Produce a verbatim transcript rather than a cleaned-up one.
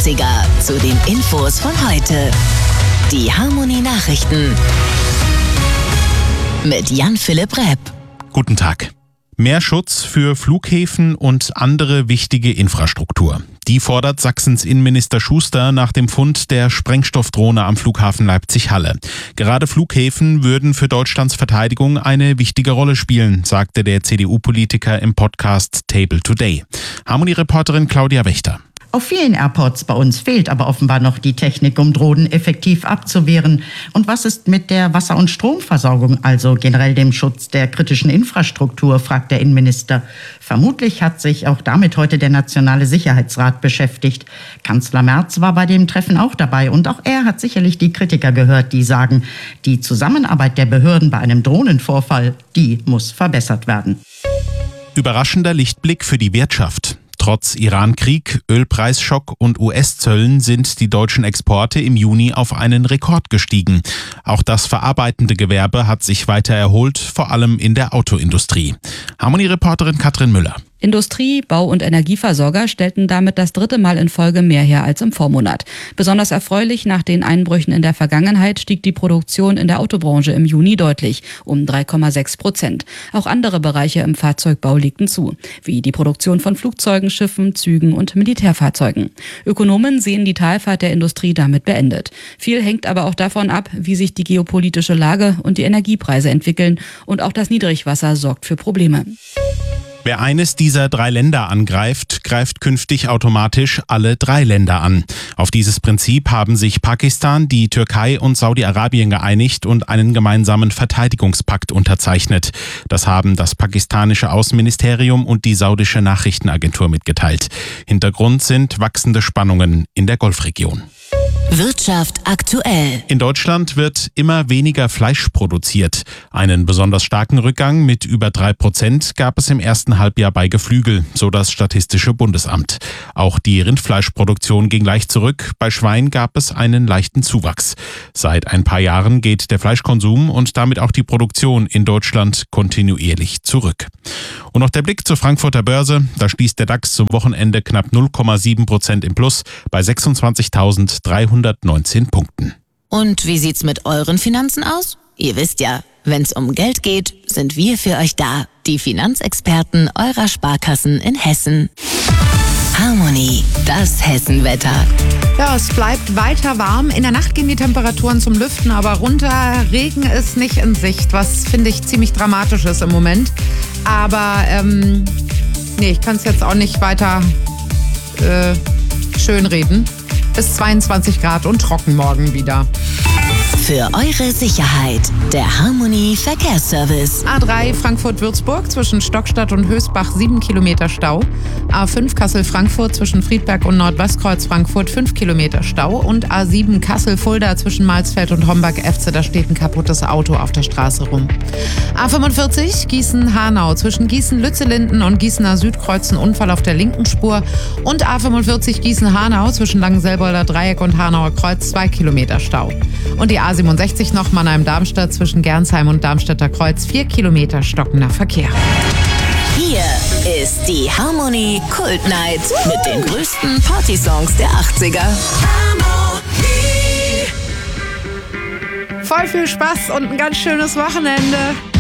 achtziger zu den Infos von heute. Die Harmony Nachrichten mit Jan-Philipp Repp. Guten Tag. Mehr Schutz für Flughäfen und andere wichtige Infrastruktur. Die fordert Sachsens Innenminister Schuster nach dem Fund der Sprengstoffdrohne am Flughafen Leipzig-Halle. Gerade Flughäfen würden für Deutschlands Verteidigung eine wichtige Rolle spielen, sagte der C D U-Politiker im Podcast Table Today. Harmony-Reporterin Claudia Wächter. Auf vielen Airports bei uns fehlt aber offenbar noch die Technik, um Drohnen effektiv abzuwehren. Und was ist mit der Wasser- und Stromversorgung, also generell dem Schutz der kritischen Infrastruktur, fragt der Innenminister. Vermutlich hat sich auch damit heute der Nationale Sicherheitsrat beschäftigt. Kanzler Merz war bei dem Treffen auch dabei und auch er hat sicherlich die Kritiker gehört, die sagen, die Zusammenarbeit der Behörden bei einem Drohnenvorfall, die muss verbessert werden. Überraschender Lichtblick für die Wirtschaft. Trotz Iran-Krieg, Ölpreisschock und U S-Zöllen sind die deutschen Exporte im Juni auf einen Rekord gestiegen. Auch das verarbeitende Gewerbe hat sich weiter erholt, vor allem in der Autoindustrie. Harmony-Reporterin Katrin Müller. Industrie, Bau- und Energieversorger stellten damit das dritte Mal in Folge mehr her als im Vormonat. Besonders erfreulich, nach den Einbrüchen in der Vergangenheit stieg die Produktion in der Autobranche im Juni deutlich, um drei Komma sechs Prozent. Auch andere Bereiche im Fahrzeugbau legten zu, wie die Produktion von Flugzeugen, Schiffen, Zügen und Militärfahrzeugen. Ökonomen sehen die Talfahrt der Industrie damit beendet. Viel hängt aber auch davon ab, wie sich die geopolitische Lage und die Energiepreise entwickeln, und auch das Niedrigwasser sorgt für Probleme. Wer eines dieser drei Länder angreift, greift künftig automatisch alle drei Länder an. Auf dieses Prinzip haben sich Pakistan, die Türkei und Saudi-Arabien geeinigt und einen gemeinsamen Verteidigungspakt unterzeichnet. Das haben das pakistanische Außenministerium und die saudische Nachrichtenagentur mitgeteilt. Hintergrund sind wachsende Spannungen in der Golfregion. Wirtschaft aktuell. In Deutschland wird immer weniger Fleisch produziert. Einen besonders starken Rückgang mit über drei Prozent gab es im ersten Halbjahr bei Geflügel, so das Statistische Bundesamt. Auch die Rindfleischproduktion ging leicht zurück. Bei Schwein gab es einen leichten Zuwachs. Seit ein paar Jahren geht der Fleischkonsum und damit auch die Produktion in Deutschland kontinuierlich zurück. Und noch der Blick zur Frankfurter Börse. Da schließt der DAX zum Wochenende knapp null Komma sieben Prozent im Plus bei sechsundzwanzigtausenddreihundertneunzehn Punkten. Und wie sieht's mit euren Finanzen aus? Ihr wisst ja, wenn's um Geld geht, sind wir für euch da. Die Finanzexperten eurer Sparkassen in Hessen. Harmony, das Hessenwetter. Ja, es bleibt weiter warm. In der Nacht gehen die Temperaturen zum Lüften, aber runter. Regen ist nicht in Sicht, was finde ich ziemlich dramatisch ist im Moment. Aber ähm, nee, ich kann es jetzt auch nicht weiter äh, schönreden. Bis zweiundzwanzig Grad und trocken morgen wieder. Für eure Sicherheit, der Harmony Verkehrsservice. A drei Frankfurt-Würzburg zwischen Stockstadt und Hösbach sieben Kilometer Stau. A fünf Kassel-Frankfurt zwischen Friedberg und Nordwestkreuz Frankfurt fünf Kilometer Stau. Und A sieben Kassel-Fulda zwischen Malsfeld und Homberg-Efze, da steht ein kaputtes Auto auf der Straße rum. A fünfundvierzig Gießen-Hanau zwischen Gießen-Lützellinden und Gießener Südkreuz ein Unfall auf der linken Spur. Und A fünfundvierzig Gießen-Hanau zwischen Langenselbolder Dreieck und Hanauer Kreuz zwei Kilometer Stau. Und die A siebenundsechzig noch Mannheim-Darmstadt zwischen Gernsheim und Darmstädter Kreuz vier Kilometer stockender Verkehr. Hier ist die Harmony Kult Night mit den größten Partysongs der achtziger. Voll viel Spaß und ein ganz schönes Wochenende.